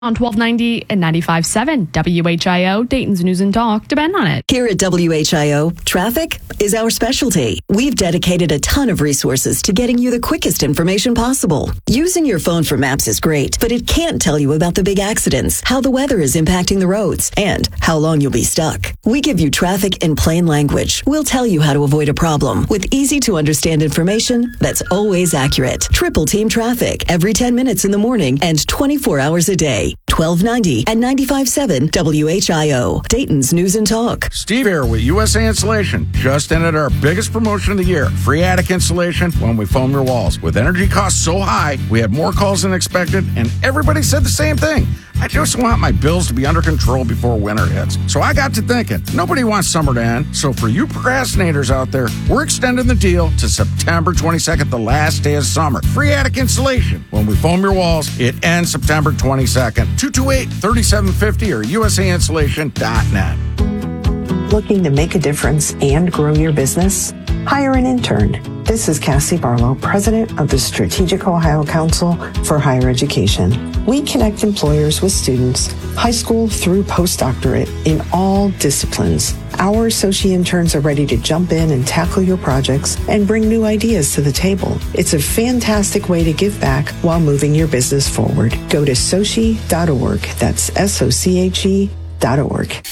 On 1290 and 95.7 WHIO, Dayton's News and Talk depend on it. Here at WHIO, traffic is our specialty. We've dedicated a ton of resources to getting you the quickest information possible. Using your phone for maps is great, but it can't tell you about the big accidents, how the weather is impacting the roads, and how long you'll be stuck. We give you traffic in plain language. We'll tell you how to avoid a problem with easy-to-understand information that's always accurate. Triple Team Traffic every 10 minutes in the morning and 24 hours a day. 1290 and 95.7 WHIO, Dayton's News and Talk. Steve here with USA Insulation. Just ended our biggest promotion of the year. Free attic insulation when we foam your walls. With energy costs so high, we had more calls than expected, and everybody said the same thing. I just want my bills to be under control before winter hits. So I got to thinking, nobody wants summer to end. So for you procrastinators out there, we're extending the deal to September 22nd, the last day of summer. Free attic insulation. When we foam your walls, it ends September 22nd. 228-3750 or usainsulation.net. Looking to make a difference and grow your business? Hire an intern. This is Cassie Barlow, president of the Strategic Ohio Council for Higher Education. We connect employers with students, high school through postdoctorate, in all disciplines. Our associate interns are ready to jump in and tackle your projects and bring new ideas to the table. It's a fantastic way to give back while moving your business forward. Go to soche.org. That's SOCHE.org.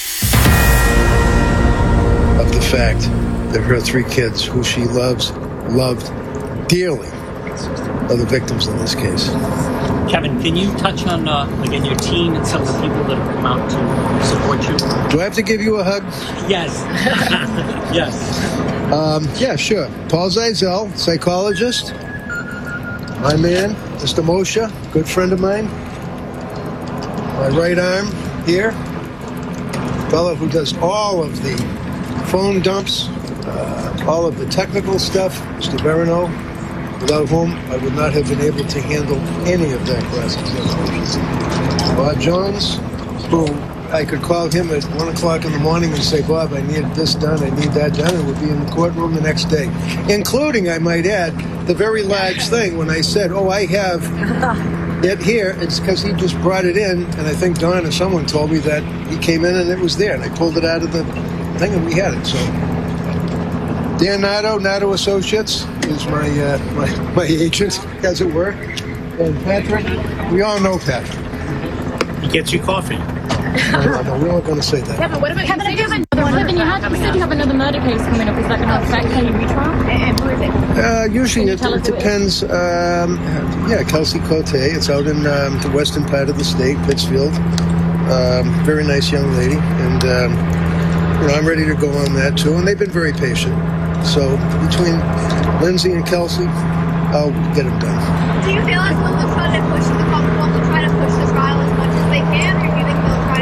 Of the fact that her three kids, who she loved dearly, are the victims in this case. Kevin, can you touch on, again, your team and some of the people that have come out to support you? Do I have to give you a hug? Yes. Yes. Yeah, sure. Paul Zeisel, psychologist. My man, Mr. Moshe, good friend of mine. My right arm here. Fellow who does all of the phone dumps, all of the technical stuff, Mr. Verino, without whom I would not have been able to handle any of that cross-examination. Bob Jones, who I could call him at 1 o'clock in the morning and say, Bob, I need this done, I need that done, and would be in the courtroom the next day. Including, I might add, the very large thing when I said, I have it here, it's because he just brought it in, and I think Don or someone told me that he came in and it was there, and I pulled it out of the thing and we had it. So Dan Nato Associates is my agent, as it were. And Patrick, we all know Patrick. He gets you coffee. No, we're not going to say that. Kevin, what about Kevin? You said you have another murder case coming up. Is that going to affect any retrial? And who is it? Usually it depends. Kelsey Cote. It's out in the western part of the state, Pittsfield. Very nice young lady. And, I'm ready to go on that, too. And they've been very patient. So between Lindsay and Kelsey, I'll get them done. Do you feel as though they're trying to push the Commonwealth to try to push the trial as much as they can, or do you think they'll try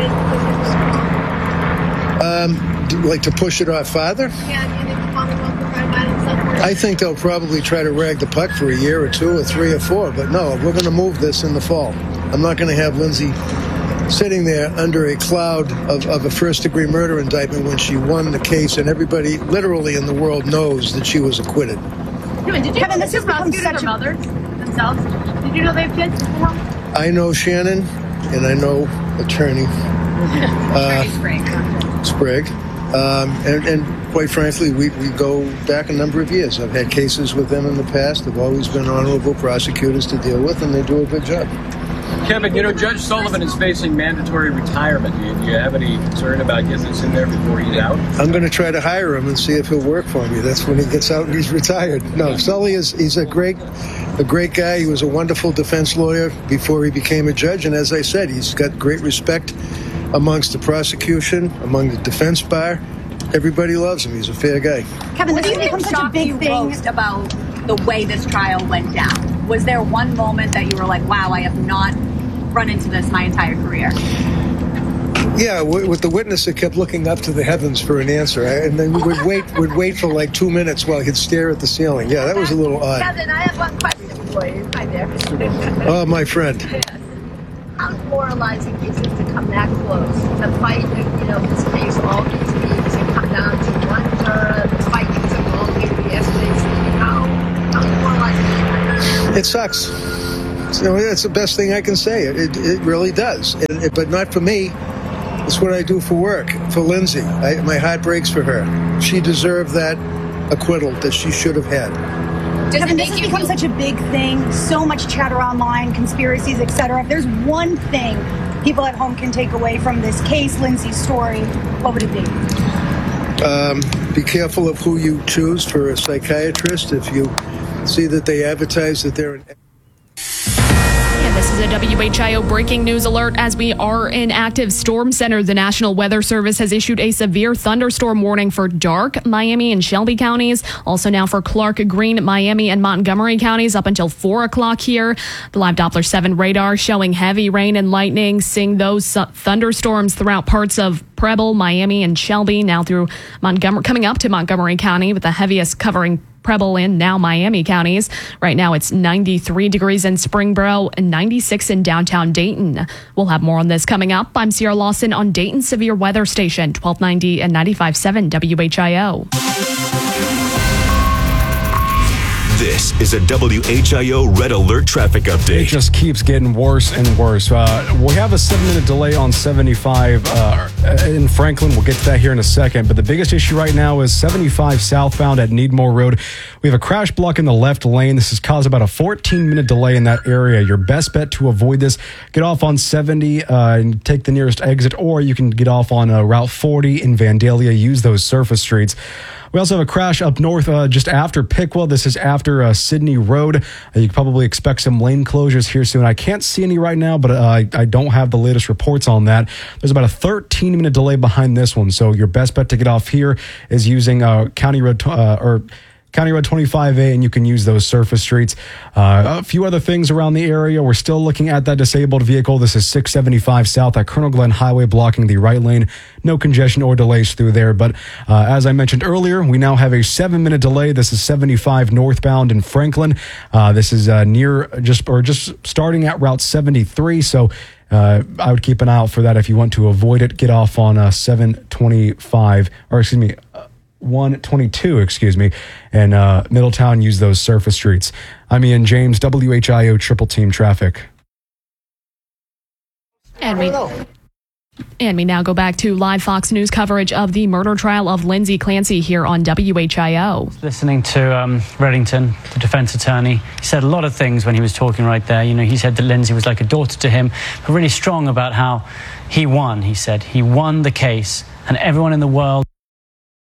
to push it? Like to push it off farther? Yeah, do you think the Commonwealth will try to find itself? I think they'll probably try to rag the puck for a year or two or three or four, but no, we're going to move this in the fall. I'm not going to have Lindsay sitting there under a cloud of a first-degree murder indictment when she won the case, and everybody literally in the world knows that she was acquitted. Did you Kevin, this has become such a mothers themselves? Did you know they have kids? I know Shannon, and I know attorney Sprague. And quite frankly, we go back a number of years. I've had cases with them in the past. They've always been honorable prosecutors to deal with, and they do a good job. Kevin, Judge Sullivan is facing mandatory retirement. Do you have any concern about getting this in there before he's out? I'm going to try to hire him and see if he'll work for me. That's when he gets out and he's retired. No, Sully he's a great guy. He was a wonderful defense lawyer before he became a judge. And as I said, he's got great respect amongst the prosecution, among the defense bar. Everybody loves him. He's a fair guy. Kevin, this has become such a big thing about the way this trial went down. Was there one moment that you were like, wow, I have not run into this my entire career? Yeah, with the witness that kept looking up to the heavens for an answer, and then would wait for like 2 minutes while he'd stare at the ceiling. Yeah, that was a little odd. Kevin, I have one question for you. Hi there. Oh, my friend. Yes. How demoralizing is it to come that close? The fight, this case, all these weeks, and come down to one juror, the fight that took all day yesterday's. How demoralizing is it? It sucks. That's the best thing I can say. It really does. But not for me. It's what I do for work, for Lindsay. My heart breaks for her. She deserved that acquittal that she should have had. Kevin, this has become such a big thing, so much chatter online, conspiracies, etc. If there's one thing people at home can take away from this case, Lindsay's story, what would it be? Be careful of who you choose for a psychiatrist. If you see that they advertise that they're This is a WHIO breaking news alert as we are in active storm center. The National Weather Service has issued a severe thunderstorm warning for Darke, Miami, and Shelby counties. Also now for Clark, Greene, Miami, and Montgomery counties up until 4 o'clock here. The live Doppler 7 radar showing heavy rain and lightning, seeing those thunderstorms throughout parts of Preble, Miami, and Shelby, now through Montgomery, coming up to Montgomery County with the heaviest covering Preble and now Miami counties. Right now it's 93 degrees in Springboro and 96 in downtown Dayton. We'll have more on this coming up. I'm Sierra Lawson on Dayton Severe Weather Station, 1290 and 95.7 WHIO. This is a WHIO Red Alert traffic update. It just keeps getting worse and worse. We have a 7-minute delay on 75 in Franklin. We'll get to that here in a second. But the biggest issue right now is 75 southbound at Needmore Road. We have a crash block in the left lane. This has caused about a 14-minute delay in that area. Your best bet to avoid this, get off on 70 and take the nearest exit, or you can get off on Route 40 in Vandalia. Use those surface streets. We also have a crash up north just after Piqua. This is after Sydney Road. You can probably expect some lane closures here soon. I can't see any right now, but I don't have the latest reports on that. There's about a 13-minute delay behind this one. So your best bet to get off here is using County Road 25A, and you can use those surface streets. A few other things around the area. We're still looking at that disabled vehicle. This is 675 south at Colonel Glenn Highway, blocking the right lane. No congestion or delays through there. But as I mentioned earlier, we now have a 7-minute delay. This is 75 northbound in Franklin. This is just starting at Route 73. So I would keep an eye out for that if you want to avoid it. Get off on 122, and Middletown. Use those surface streets. I'm Ian James, WHIO Triple Team Traffic. And we now go back to live Fox News coverage of the murder trial of Lindsay Clancy here on WHIO. Listening to Reddington, the defense attorney, he said a lot of things when he was talking right there. You know, he said that Lindsay was like a daughter to him, but really strong about how he won. He said he won the case, and everyone in the world